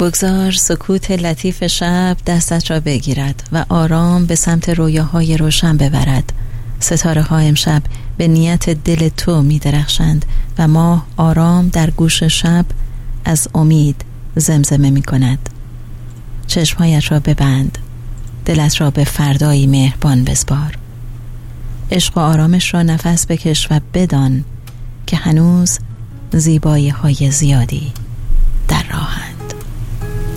بگذار سکوت لطیف شب دستت را بگیرد و آرام به سمت رویاهای روشن ببرد. ستاره ها امشب به نیت دل تو می درخشند و ماه آرام در گوش شب از امید زمزمه می کند. چشمهایت را ببند، دلت را به فردایی مهربان بسپار. عشق و آرامش را نفس بکش و بدان که هنوز زیبایی های زیادی در راه است.